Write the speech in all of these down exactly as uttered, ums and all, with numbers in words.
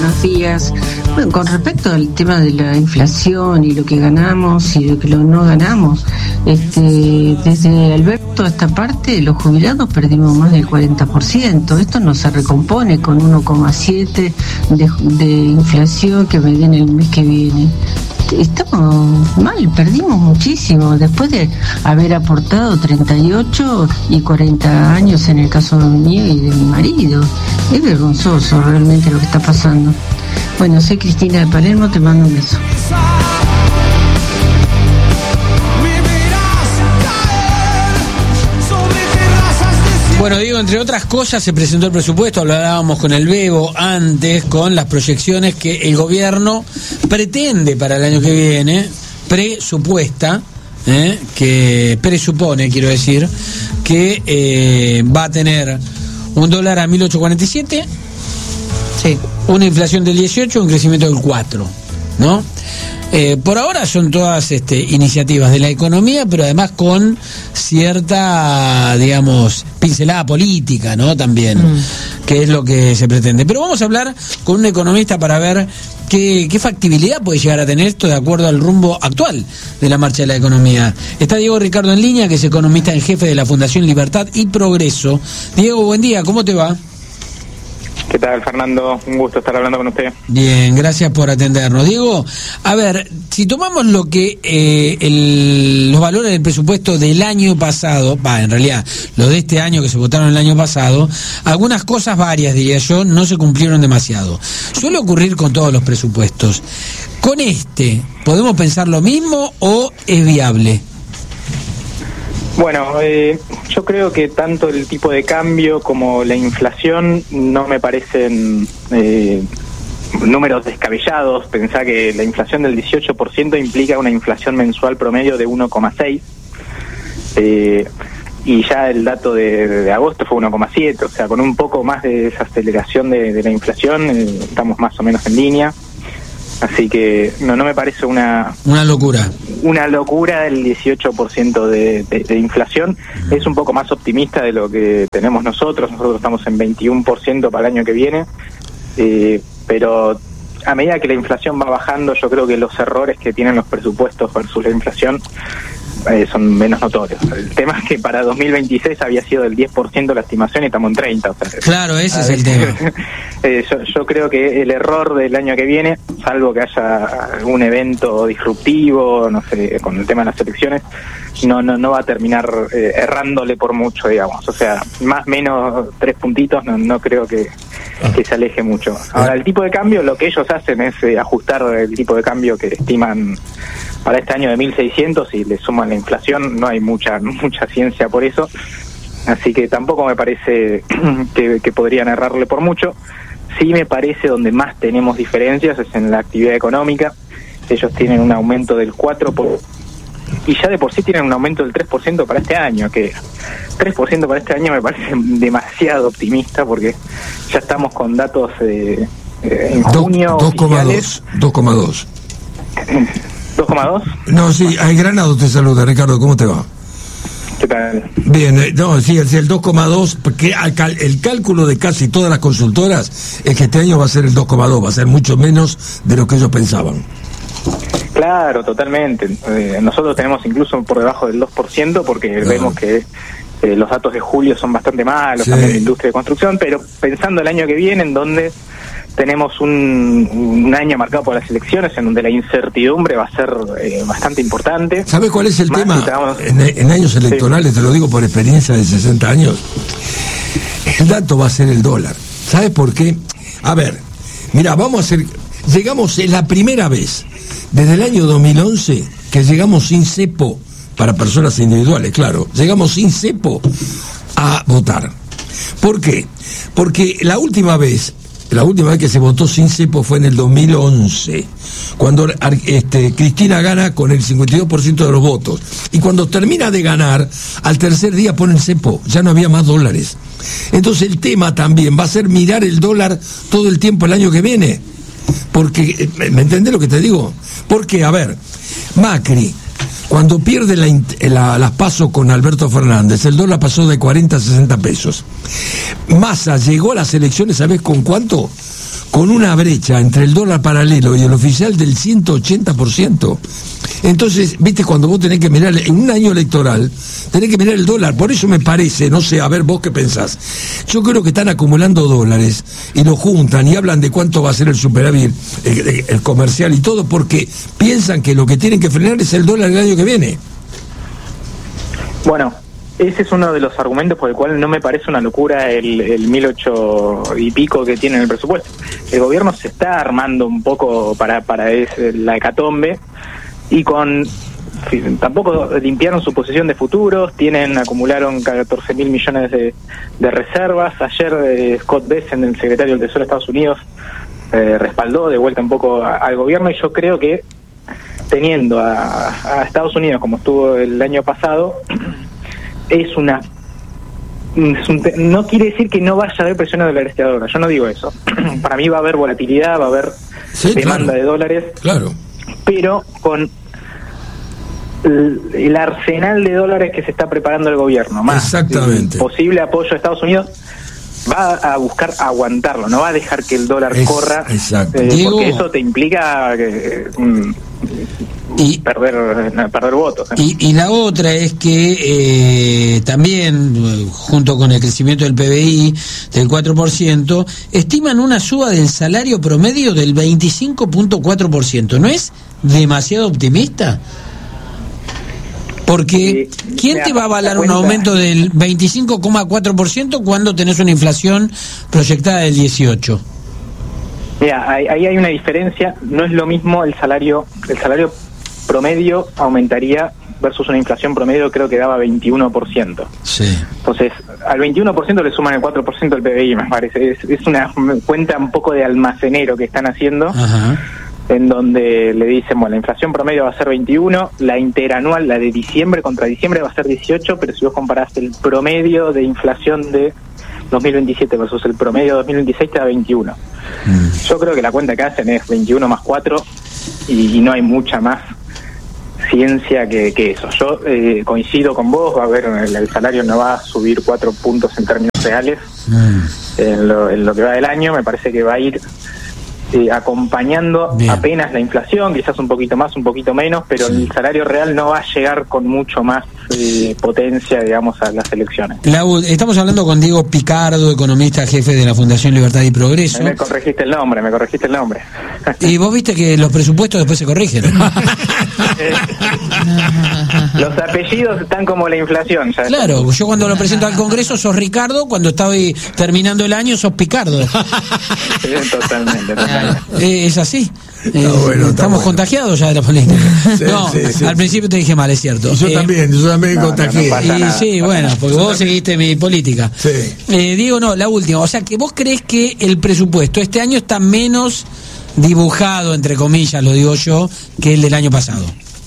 buenos días. Bueno, con respecto al tema de la inflación y lo que ganamos y lo que no ganamos, este, desde Alberto a esta parte, los jubilados perdimos más del cuarenta por ciento. Esto no se recompone con uno coma siete de, de inflación que me den el mes que viene. Estamos mal, perdimos muchísimo después de haber aportado treinta y ocho y cuarenta años en el caso mío y de mi marido. Es vergonzoso realmente lo que está pasando. Bueno, soy Cristina de Palermo, te mando un beso. Bueno, digo, entre otras cosas, se presentó el presupuesto, hablábamos con el Bebo antes, con las proyecciones que el gobierno pretende para el año que viene, presupuesta, ¿eh? que presupone, quiero decir, que eh, va a tener un dólar a mil ochocientos cuarenta y siete, sí, una inflación del dieciocho, un crecimiento del cuatro, ¿no? Eh, por ahora son todas este, iniciativas de la economía, pero además con cierta, digamos, pincelada política, ¿no? También, mm. que es lo que se pretende. Pero vamos a hablar con un economista para ver qué, qué factibilidad puede llegar a tener esto de acuerdo al rumbo actual de la marcha de la economía. Está Diego Ricardo en línea, que es economista en jefe de la Fundación Libertad y Progreso. Diego, buen día, ¿cómo te va? ¿Qué tal, Fernando? Un gusto estar hablando con usted. Bien, gracias por atendernos. Diego, a ver, si tomamos lo que eh, el, los valores del presupuesto del año pasado, va, en realidad, los de este año que se votaron el año pasado, algunas cosas varias, diría yo, no se cumplieron demasiado. Suele ocurrir con todos los presupuestos. ¿Con este podemos pensar lo mismo o es viable? Bueno, eh, yo creo que tanto el tipo de cambio como la inflación no me parecen eh, números descabellados. Pensá que la inflación del dieciocho por ciento implica una inflación mensual promedio de uno coma seis, eh, y ya el dato de, de agosto fue uno coma siete, o sea, con un poco más de desaceleración de, de la inflación eh, estamos más o menos en línea. Así que no no me parece una una locura una locura el dieciocho por ciento de, de, de inflación. Es un poco más optimista de lo que tenemos nosotros. Nosotros estamos en veintiuno por ciento para el año que viene, eh, pero a medida que la inflación va bajando, yo creo que los errores que tienen los presupuestos versus la inflación eh, son menos notorios. El tema es que para dos mil veintiséis había sido del diez por ciento la estimación y estamos en treinta. O sea, claro, ese es el tema. eh, yo, yo creo que el error del año que viene, salvo que haya algún evento disruptivo, no sé, con el tema de las elecciones, no no no va a terminar eh, errándole por mucho, digamos. O sea, más menos tres puntitos, no no creo que, que se aleje mucho. Ahora, el tipo de cambio, lo que ellos hacen es eh, ajustar el tipo de cambio que estiman para este año de mil seiscientos y le suman la inflación. No hay mucha mucha ciencia por eso, así que tampoco me parece que, que podrían errarle por mucho. Sí me parece donde más tenemos diferencias es en la actividad económica. Ellos tienen un aumento del cuatro por ciento y ya de por sí tienen un aumento del tres por ciento para este año, que tres por ciento para este año me parece demasiado optimista, porque ya estamos con datos eh, eh, en junio dos coma dos. dos coma dos. ¿dos coma dos? No, sí, hay Granado te saluda, Ricardo, ¿cómo te va? ¿Qué tal? Bien, eh, no, sí, es el dos coma dos, porque el cálculo de casi todas las consultoras es que este año va a ser el dos coma dos, va a ser mucho menos de lo que ellos pensaban. Claro, totalmente. Eh, nosotros tenemos incluso por debajo del dos por ciento, porque claro, vemos que eh, los datos de julio son bastante malos, sí, también en la industria de construcción, pero pensando el año que viene, en donde tenemos un, un año marcado por las elecciones, en donde la incertidumbre va a ser eh, bastante importante. ¿Sabe cuál es el Más tema? Estamos... En, en años electorales, sí, te lo digo por experiencia de sesenta años, el dato va a ser el dólar. ¿Sabe por qué? A ver, mira, vamos a hacer... Llegamos, es la primera vez desde el año dos mil once que llegamos sin cepo, para personas individuales, claro, llegamos sin cepo a votar. ¿Por qué? Porque la última vez, la última vez que se votó sin cepo fue en el dos mil once, cuando este, Cristina gana con el cincuenta y dos por ciento de los votos. Y cuando termina de ganar, al tercer día ponen cepo, ya no había más dólares. Entonces el tema también va a ser mirar el dólar todo el tiempo el año que viene. Porque, ¿me entendés lo que te digo? Porque, a ver, Macri, cuando pierde la, la, las PASO con Alberto Fernández, el dólar pasó de cuarenta a sesenta pesos. Massa llegó a las elecciones, ¿sabés con cuánto? con una brecha entre el dólar paralelo y el oficial del ciento ochenta por ciento. Entonces, viste, cuando vos tenés que mirar, en un año electoral, tenés que mirar el dólar. Por eso me parece, no sé, a ver vos qué pensás. Yo creo que están acumulando dólares y lo juntan y hablan de cuánto va a ser el superávit, el, el comercial y todo, porque piensan que lo que tienen que frenar es el dólar el año que viene. Bueno, ese es uno de los argumentos por el cual no me parece una locura el, el mil ocho y pico que tiene en el presupuesto. El gobierno se está armando un poco para, para ese, la hecatombe, y con tampoco limpiaron su posición de futuros, tienen acumularon catorce mil millones de, de reservas. Ayer eh, Scott Bessent, el secretario del Tesoro de Estados Unidos, eh, respaldó de vuelta un poco a, al gobierno, y yo creo que teniendo a, a Estados Unidos como estuvo el año pasado, es una es un, no quiere decir que no vaya a haber presión dolarizadora, yo no digo eso. Para mí va a haber volatilidad, va a haber sí, demanda claro. de dólares, claro, pero con el, el arsenal de dólares que se está preparando el gobierno, más exactamente el posible apoyo a Estados Unidos, va a buscar aguantarlo, no va a dejar que el dólar es, corra, eh, Diego, porque eso te implica que, mm, y perder perder votos. ¿eh? Y, y la otra es que eh, también, junto con el crecimiento del P B I del cuatro por ciento, estiman una suba del salario promedio del veinticinco punto cuatro por ciento. ¿No es demasiado optimista? Porque ¿quién te va a avalar un aumento del veinticinco coma cuatro por ciento cuando tenés una inflación proyectada del dieciocho por ciento? Mira, ahí, ahí hay una diferencia. No es lo mismo el salario, el salario promedio aumentaría versus una inflación promedio, creo que daba veintiuno por ciento. Sí. Entonces, al veintiuno por ciento le suman el cuatro por ciento del P B I, me parece. Es, es una cuenta un poco de almacenero que están haciendo. Ajá. En donde le dicen, bueno, la inflación promedio va a ser veintiuno, la interanual, la de diciembre contra diciembre, va a ser dieciocho, pero si vos comparás el promedio de inflación de dos mil veintisiete versus el promedio de dos mil veintiséis, te da veintiuno. Mm. Yo creo que la cuenta que hacen es veintiuno más cuatro, y, y no hay mucha más ciencia que, que eso. Yo eh, coincido con vos, va a haber, el, el salario no va a subir cuatro puntos en términos reales mm. en, lo, en lo que va del año. Me parece que va a ir Eh, acompañando Bien. apenas la inflación, quizás un poquito más, un poquito menos, pero sí. el salario real no va a llegar con mucho más eh, potencia, digamos, a las elecciones. La, estamos hablando con Diego Picardo, economista jefe de la Fundación Libertad y Progreso. Me corregiste el nombre, me corregiste el nombre. Y vos viste que los presupuestos después se corrigen. Los apellidos están como la inflación. Ya claro, yo cuando lo presento al Congreso sos Ricardo, cuando estaba terminando el año sos Picardo. Sí, totalmente, totalmente. Eh, es así. Eh, no, bueno, estamos bueno. contagiados ya de la política. Sí, no, sí, sí, al sí. principio te dije mal, es cierto. Yo eh, también, yo también no, contagié. No, no y nada, sí, bueno, porque vos seguiste mi política. Sí. Eh, digo, no, la última. O sea, que vos crees que el presupuesto este año está menos dibujado, entre comillas, lo digo yo, que el del año pasado.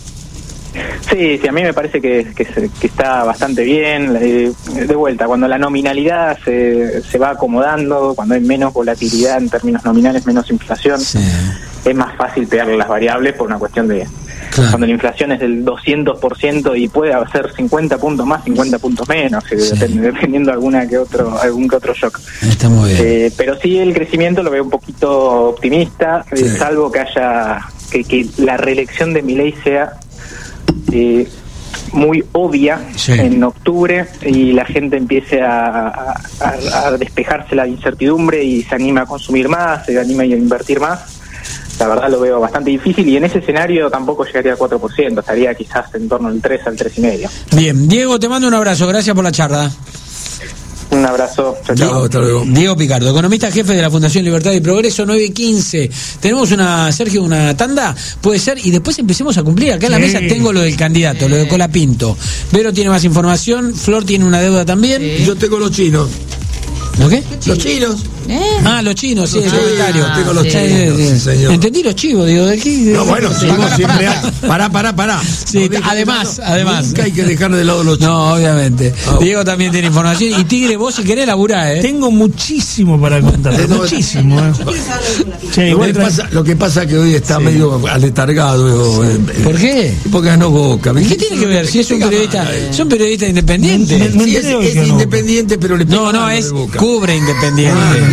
Sí, sí, a mí me parece que, que, se, que está bastante bien. Eh, de vuelta, cuando la nominalidad se, se va acomodando, cuando hay menos volatilidad en términos nominales, menos inflación, sí. es más fácil pegarle las variables por una cuestión de... Claro. Cuando la inflación es del doscientos por ciento y puede ser cincuenta puntos más, cincuenta puntos menos, sí. dependiendo de alguna que otro, algún que otro shock. Está muy bien. Eh, pero sí, el crecimiento lo veo un poquito optimista, sí. eh, salvo que haya... que, que la reelección de Milei sea... Eh, muy obvia sí. en octubre y la gente empiece a, a, a despejarse la incertidumbre y se anima a consumir más, se anima a invertir más. La verdad lo veo bastante difícil, y en ese escenario tampoco llegaría al cuatro por ciento, estaría quizás en torno al tres, al tres y medio. Bien, Diego, te mando un abrazo, gracias por la charla. Un abrazo. Chao, Diego, hasta luego. Diego Picardo, economista jefe de la Fundación Libertad y Progreso. Nueve quince. Tenemos una, Sergio, una tanda, puede ser, y después empecemos a cumplir. Acá en la sí. mesa tengo lo del candidato, sí. lo de Colapinto. Vero tiene más información, Flor tiene una deuda también. Sí. Yo tengo los chinos. ¿Lo qué? Los chinos. ¿Eh? Ah, los chinos, sí, los el comentario. Ah, tengo los sí. chinos, sí, señor. Entendí los chivos, digo, de aquí. No, bueno, sí, pará, siempre pará, hay. Pará, pará, pará. Sí, no, además, además. Nunca hay que dejar de lado los chinos. No, obviamente. Oh. Diego también tiene información. Y Tigre, vos si querés laburar, ¿eh? Tengo muchísimo para contar. No, muchísimo, ¿eh? Che, lo, que pasa, lo que pasa es que hoy está sí. medio aletargado. Eh, ¿Por qué? Porque ganó Boca. ¿Qué tiene que ver? Si es un periodista, son periodistas independientes. Sí, es, es independiente, pero le No, no, es cubre Independiente.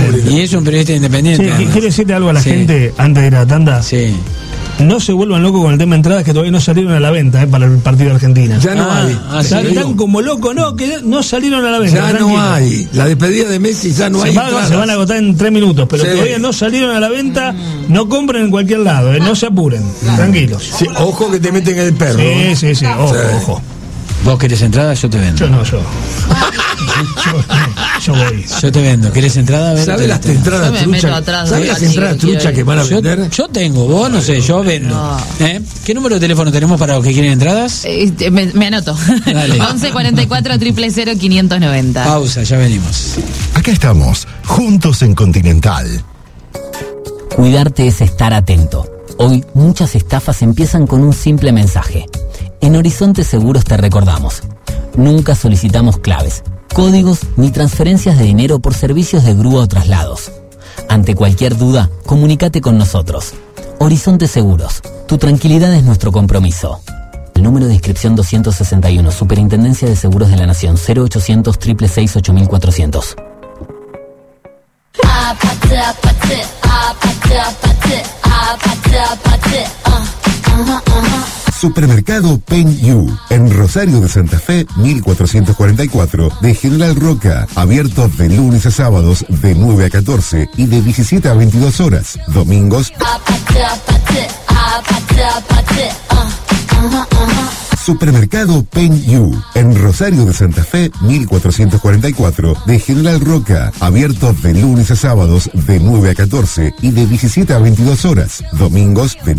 independiente. Y es un periodista independiente. Sí, además. quiero decirle algo a la Sí. gente antes de ir a la tanda. Sí. No se vuelvan locos con el tema de entradas que todavía no salieron a la venta eh, para el partido de Argentina. Ya no Ah, hay. ah, sí. Están, digo. están como locos, no, que no salieron a la venta. Ya tranquilo. no hay. La despedida de Messi ya no Se, hay. van, entradas. se van a agotar en tres minutos, pero Sí. todavía no salieron a la venta. No compren en cualquier lado, eh, no se apuren. Tranquilos. Sí, ojo que te meten el perro. Sí, sí, sí, ojo, Sí. ojo. ¿Vos querés entrada? Yo te vendo. Yo no, yo. yo, yo voy. Yo te vendo. ¿Querés entrada? A ver, ¿Sabes te- las te- entradas Yo me meto truchas? atrás ¿Sabes de las la entradas chica, truchas quiero que ir. van a Yo, vender? yo tengo, vos no sé, yo vendo. No. ¿Eh? ¿Qué número de teléfono tenemos para los que quieren entradas? Eh, me, me anoto. Dale. once cuarenta y cuatro, cero cero cero, quinientos noventa. Pausa, ya venimos. Acá estamos, juntos en Continental. Cuidarte es estar atento. Hoy muchas estafas empiezan con un simple mensaje. En Horizonte Seguros te recordamos. Nunca solicitamos claves, códigos ni transferencias de dinero por servicios de grúa o traslados. Ante cualquier duda, comunícate con nosotros. Horizonte Seguros. Tu tranquilidad es nuestro compromiso. El número de inscripción doscientos sesenta y uno, Superintendencia de Seguros de la Nación, cero ochocientos, seiscientos sesenta y seis, ocho mil cuatrocientos. Supermercado Pen You, en Rosario de Santa Fe, mil cuatrocientos cuarenta y cuatro, de General Roca, abierto de lunes a sábados de nueve a catorce y de diecisiete a veintidós horas, domingos. Supermercado Pen You, en Rosario de Santa Fe, mil cuatrocientos cuarenta y cuatro, de General Roca, abierto de lunes a sábados de nueve a catorce y de diecisiete a veintidós horas, domingos de